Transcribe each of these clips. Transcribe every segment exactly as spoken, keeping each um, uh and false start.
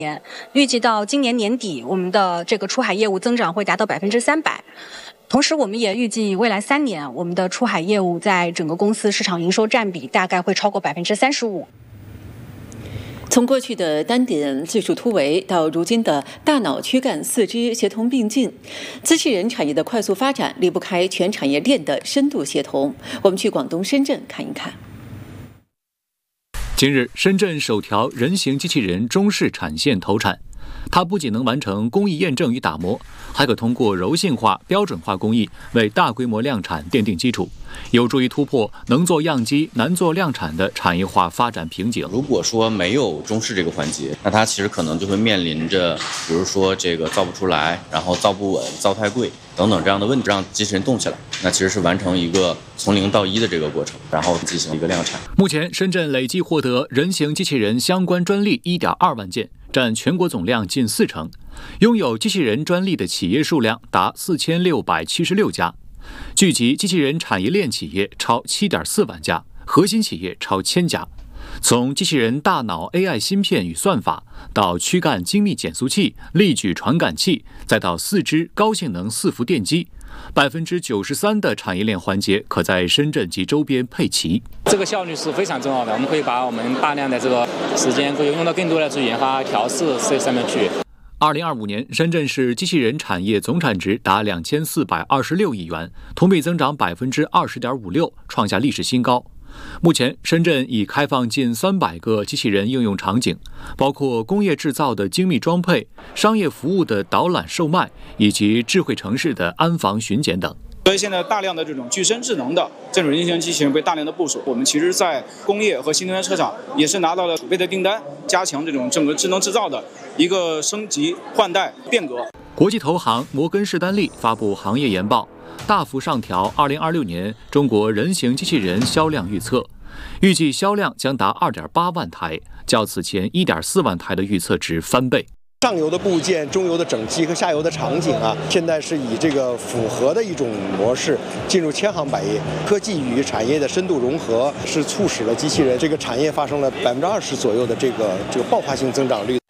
年，预计到今年年底，我们的这个出海业务增长会达到百分之三百。同时，我们也预计未来三年，我们的出海业务在整个公司市场营收占比大概会超过百分之三十五。 从过去的单点技术突围到如今的大脑躯干四肢协同并进，机器人产业的快速发展离不开全产业链的深度协同。我们去广东深圳看一看。 今日，深圳首条人形机器人中式产线投产。它不仅能完成工艺验证与打磨，还可通过柔性化、标准化工艺为大规模量产奠定基础，有助于突破能做样机、难做量产的产业化发展瓶颈。 如果说没有中式这个环节，那它其实可能就会面临着，比如说这个造不出来，然后造不稳、造太贵等等这样的问题，让机器人动起来，那其实是完成一个从零到一的这个过程，然后进行一个量产。 目前，深圳累计获得人形机器人相关专利 一点二万件。占全国总量近四成，拥有机器人专利的企业数量达四千六百七十六家，聚集机器人产业链企业超七点四万家，核心企业超千家。从机器人大脑 A I 芯片与算法，到躯干精密减速器、力矩传感器，再到四肢高性能四伏电机，百分之九十三的产业链环节可在深圳及周边配齐。 这个效率是非常重要的，我们可以把我们大量的这个时间可以用到更多的去研发、调试这上面去。 二零二五年，深圳市机器人产业总产值达两千四百二十六亿元，同比增长百分之二十点五六，创下历史新高。目前，深圳已开放近三百个机器人应用场景，包括工业制造的精密装配、商业服务的导览售卖，以及智慧城市的安防巡检等。 所以现在大量的这种具身智能的这种人形机器人被大量的部署，我们其实在工业和新能源车厂也是拿到了储备的订单，加强这种整个智能制造的一个升级换代变革。 国际投行摩根士丹利发布行业研报，大幅上调二零二六年中国人形机器人销量预测，预计销量将达二点八万台，较此前一点四万台的预测值翻倍。 上游的部件、中游的整机和下游的场景啊，现在是以这个复合的一种模式进入千行百业。科技与产业的深度融合，是促使了机器人这个产业发生了百分之二十左右的这个这个爆发性增长率。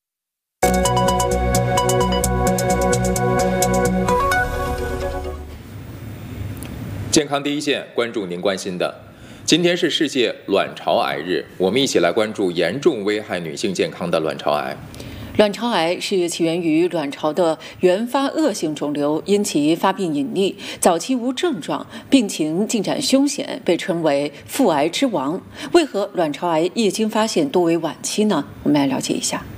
健康第一线，关注您关心的。今天是世界卵巢癌日，我们一起来关注严重危害女性健康的卵巢癌。 卵巢癌是起源于卵巢的原发恶性肿瘤，因其发病隐匿，早期无症状，病情进展凶险，被称为妇癌之王。为何卵巢癌一经发现多为晚期呢？我们来了解一下。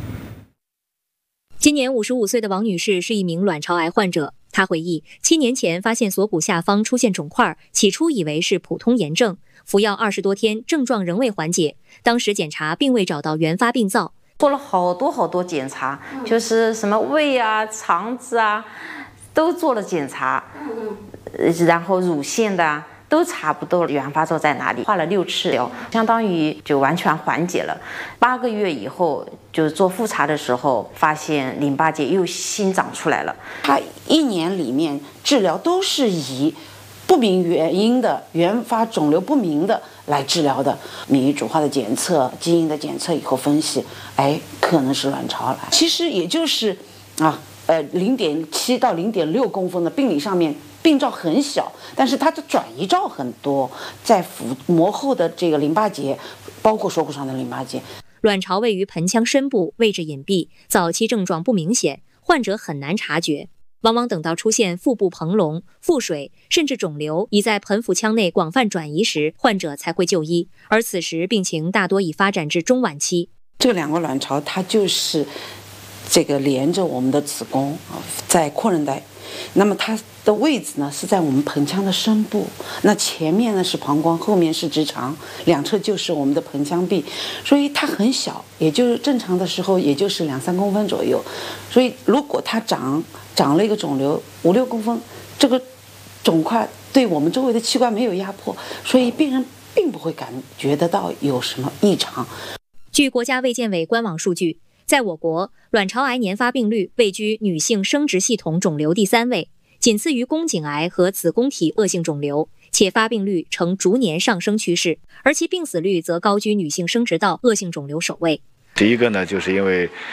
今年五十五岁的王女士是一名卵巢癌患者。她回忆，七年前发现锁骨下方出现肿块，起初以为是普通炎症，服药二十多天，症状仍未缓解。当时检查并未找到原发病灶。 做了好多好多检查，就是什么胃啊、肠子啊，都做了检查，然后乳腺的啊，都查不到原发灶在哪里，化了六次疗，相当于就完全缓解了。八个月以后，就做复查的时候，发现淋巴结又新长出来了。他一年里面治疗都是以不明原因的原发肿瘤不明的来治疗的，免疫组化的检测、基因的检测以后分析，哎，可能是卵巢癌。其实也就是啊，呃，零点七到零点六公分的病理上面，病灶很小，但是它的转移灶很多，在腹膜后的这个淋巴结，包括锁骨上的淋巴结。 卵巢位于盆腔深部，位置隐蔽，早期症状不明显，患者很难察觉。往往等到出现腹部膨隆、腹水，甚至肿瘤已在盆腹腔内广泛转移时，患者才会就医，而此时病情大多已发展至中晚期。 这两个卵巢它就是这个连着我们的子宫啊，在扩韧带，那么它的位置呢是在我们盆腔的深部，那前面呢是膀胱，后面是直肠，两侧就是我们的盆腔壁，所以它很小，也就是正常的时候也就是两三公分左右，所以如果它长长了一个肿瘤五六公分，这个肿块对我们周围的器官没有压迫，所以病人并不会感觉得到有什么异常。 据国家卫健委官网数据，在我国，卵巢癌年发病率位居女性生殖系统肿瘤第三位，仅次于宫颈癌和子宫体恶性肿瘤，且发病率呈逐年上升趋势，而其病死率则高居女性生殖道恶性肿瘤首位。 第一个呢，就是因为